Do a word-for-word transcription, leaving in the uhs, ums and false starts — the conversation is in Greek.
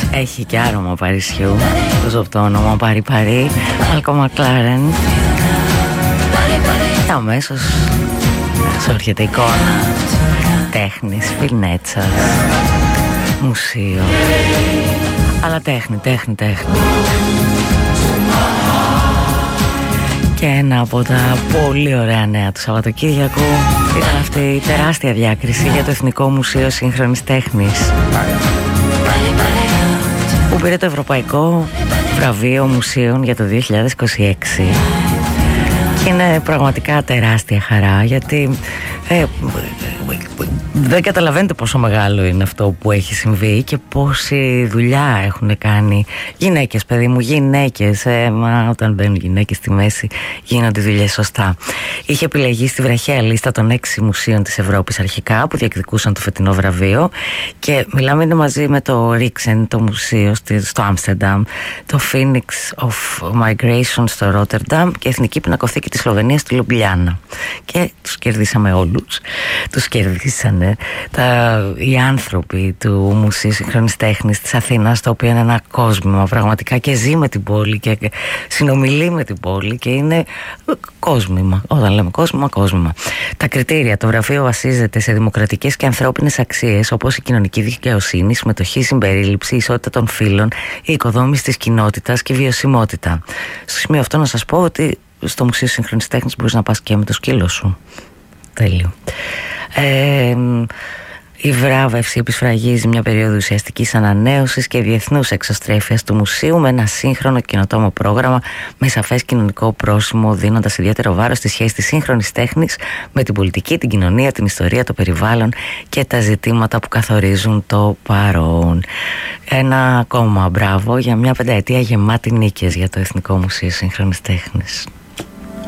Έχει και άρωμα Παρισιού, το ζωπτόνομα Παρί Παρί, Μάλκο Μακλάρεν. Και αμέσως σου έρχεται εικόνα τέχνης, φιλνέτσας, μουσείο. Αλλά τέχνη, τέχνη, τέχνη. Και ένα από τα πολύ ωραία νέα του Σαββατοκύριακου ήταν αυτή η τεράστια διάκριση για το Εθνικό Μουσείο Σύγχρονης Τέχνης, που πήρε το Ευρωπαϊκό Βραβείο Μουσείων για το δύο χιλιάδες είκοσι έξι. Και είναι πραγματικά τεράστια χαρά, γιατί ε, δεν καταλαβαίνετε πόσο μεγάλο είναι αυτό που έχει συμβεί και πόση δουλειά έχουν κάνει γυναίκες, παιδί μου, γυναίκες. Ε, μα όταν μπαίνουν γυναίκες στη μέση γίνονται δουλειές σωστά. Είχε επιλεγεί στη βραχαία λίστα των έξι μουσείων της Ευρώπης αρχικά που διεκδικούσαν το φετινό βραβείο, και μιλάμε είναι μαζί με το Rijksmuseum, το μουσείο στο Άμστερνταμ, το Phoenix of Migration στο Ρότερνταμ και Εθνική Πινακοθήκη της Σλοβενίας στη Λουμπλιάνα. Και τους κερδίσαμε όλους. Τους κερδίσανε τα, οι άνθρωποι του Μουσείου Σύγχρονης Τέχνης της Αθήνας, το οποίο είναι ένα κόσμημα πραγματικά και ζει με την πόλη και συνομιλεί με την πόλη και είναι κόσμημα. Όταν λέμε κόσμημα, κόσμημα. Τα κριτήρια: το βραβείο βασίζεται σε δημοκρατικές και ανθρώπινες αξίες όπως η κοινωνική δικαιοσύνη, συμμετοχή, συμπερίληψη, ισότητα των φύλων, η οικοδόμηση της κοινότητας και η βιωσιμότητα. Στο σημείο αυτό να σας πω ότι στο Μουσείο Σύγχρονης Τέχνης μπορείς να πας και με το σκύλο σου. Τέλειο. Ε, η βράβευση επισφραγίζει μια περίοδο ουσιαστικής ανανέωσης και διεθνούς εξωστρέφειας του μουσείου με ένα σύγχρονο καινοτόμο πρόγραμμα με σαφές κοινωνικό πρόσημο, δίνοντας ιδιαίτερο βάρος στη σχέση της σύγχρονης τέχνης με την πολιτική, την κοινωνία, την ιστορία, το περιβάλλον και τα ζητήματα που καθορίζουν το παρόν. Ένα ακόμα μπράβο για μια πενταετία γεμάτη νίκες για το Εθνικό Μουσείο Σύγχρονης Τέχνης.